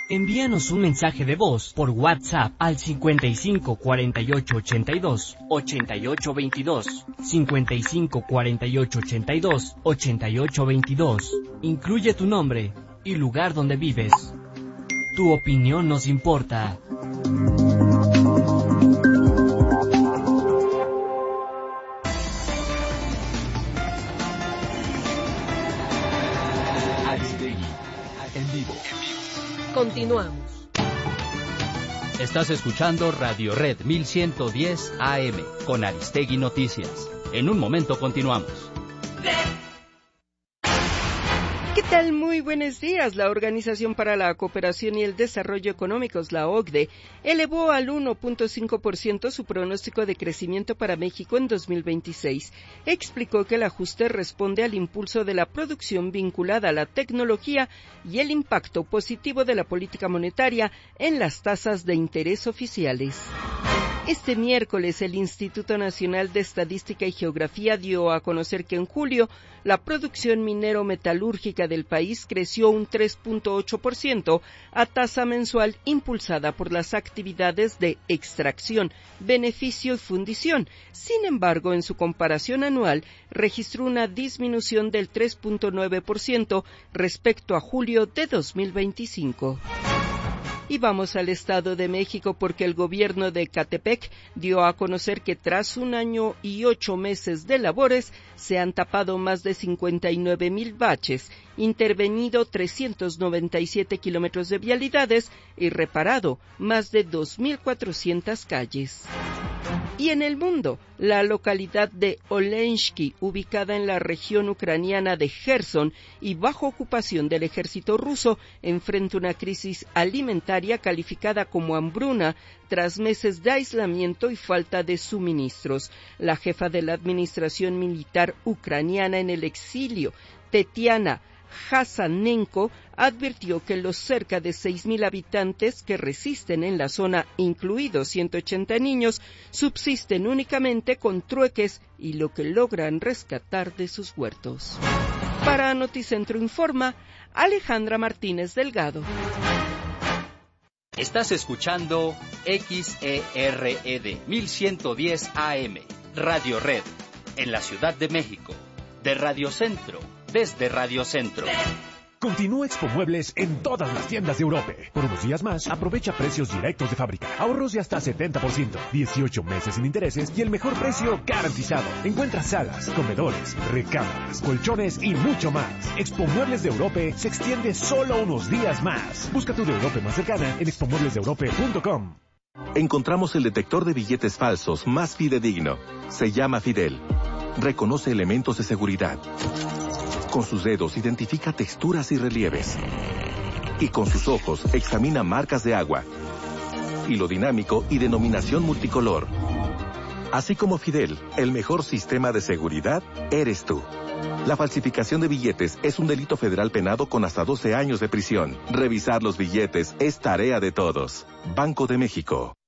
Envíanos un mensaje de voz por WhatsApp al 55 48 82 88 22. 55 48 82 88 22. Incluye tu nombre y lugar donde vives. Tu opinión nos importa. Aristegui, en vivo. Continuamos. Estás escuchando Radio Red 1110 AM con Aristegui Noticias. En un momento continuamos. ¿Qué tal? Muy buenos días. La Organización para la Cooperación y el Desarrollo Económicos, la OCDE, elevó al 1.5% su pronóstico de crecimiento para México en 2026. Explicó que el ajuste responde al impulso de la producción vinculada a la tecnología y el impacto positivo de la política monetaria en las tasas de interés oficiales. Este miércoles, el Instituto Nacional de Estadística y Geografía dio a conocer que en julio la producción minero-metalúrgica del país creció un 3.8% a tasa mensual impulsada por las actividades de extracción, beneficio y fundición. Sin embargo, en su comparación anual, registró una disminución del 3.9% respecto a julio de 2025. Y vamos al Estado de México porque el gobierno de Ecatepec dio a conocer que tras 1 año y 8 meses de labores se han tapado más de 59,000 baches, intervenido 397 kilómetros de vialidades y reparado más de 2,400 calles. Y en el mundo, la localidad de Olensky, ubicada en la región ucraniana de Gerson y bajo ocupación del ejército ruso, enfrenta una crisis alimentaria calificada como hambruna tras meses de aislamiento y falta de suministros. La jefa de la administración militar ucraniana en el exilio, Tetiana Hasanenko, advirtió que los cerca de 6,000 habitantes que resisten en la zona, incluidos 180 niños, subsisten únicamente con trueques y lo que logran rescatar de sus huertos. Para Noticentro Informa, Alejandra Martínez Delgado. Estás escuchando XERED 1110 AM, Radio Red, en la Ciudad de México, de Radio Centro, desde Radio Centro. Continúa Expo Muebles en todas las tiendas de Europe. Por unos días más, aprovecha precios directos de fábrica. Ahorros de hasta 70%, 18 meses sin intereses y el mejor precio garantizado. Encuentra salas, comedores, recámaras, colchones y mucho más. Expo Muebles de Europe se extiende solo unos días más. Busca tu de Europe más cercana en expomueblesdeeurope.com. Encontramos el detector de billetes falsos más fidedigno. Se llama Fidel. Reconoce elementos de seguridad. Con sus dedos identifica texturas y relieves. Y con sus ojos examina marcas de agua, hilo dinámico y denominación multicolor. Así como Fidel, el mejor sistema de seguridad eres tú. La falsificación de billetes es un delito federal penado con hasta 12 años de prisión. Revisar los billetes es tarea de todos. Banco de México.